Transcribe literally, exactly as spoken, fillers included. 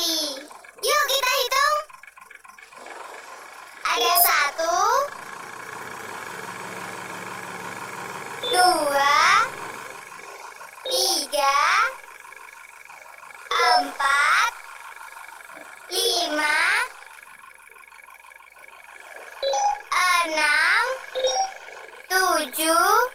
mati. Yuk kita hitung. Ada satu, dua, tiga, empat, lima, enam, tujuh,